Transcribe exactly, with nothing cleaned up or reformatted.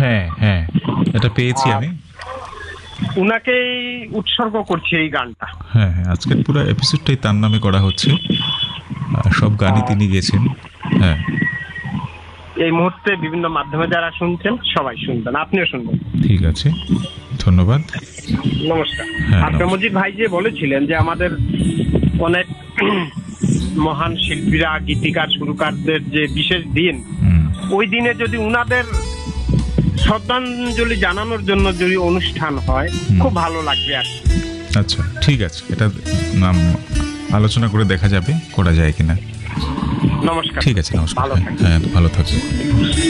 হ্যাঁ হ্যাঁ, এটা পেয়েছি আমি। উনাকেই উৎসর্গ করছি এই গানটা। হ্যাঁ হ্যাঁ, আজকের পুরো এপিসোডটাই তার নামে করা হচ্ছে, সব গানই তিনি গেছেন। হ্যাঁ, এই মুহূর্তে বিভিন্ন মাধ্যমে যারা শুনছেন সবাই শুনবেন, আপনিও শুনবেন। ঠিক আছে, ধন্যবাদ। নমস্কার। হ্যাঁ, আব্দুল মজিদ ভাই যে বলেছিলেন যে আমাদের অনেক মহান শিল্পীরা, গীতিকার, সুরকারদের যে বিশেষ দিন, ওই দিনে যদি উনাদের শ্রদ্ধাঞ্জলি জানানোর জন্য যদি অনুষ্ঠান হয় খুব ভালো লাগবে আর। আচ্ছা, ঠিক আছে, এটা নাম আলোচনা করে দেখা যাবে করা যায় কিনা। নমস্কার। ঠিক আছে, নমস্কার। ভালো থাকবেন। হ্যাঁ, ভালো থাকবেন।